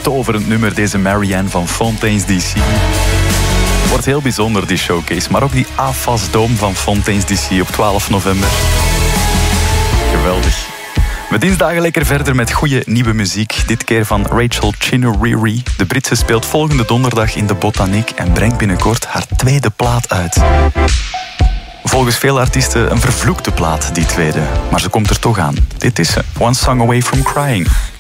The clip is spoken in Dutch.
betoverend nummer, deze Marianne van Fontaines DC. Wordt heel bijzonder, die showcase. Maar ook die AFAS Dome van Fontaines DC op 12 november. Geweldig. We dinsdagen lekker verder met goede nieuwe muziek. Dit keer van Rachel Chinoriri. De Britse speelt volgende donderdag in de Botaniek en brengt binnenkort haar tweede plaat uit. Volgens veel artiesten een vervloekte plaat, die tweede. Maar ze komt er toch aan. Dit is ze, One Song Away From Crying.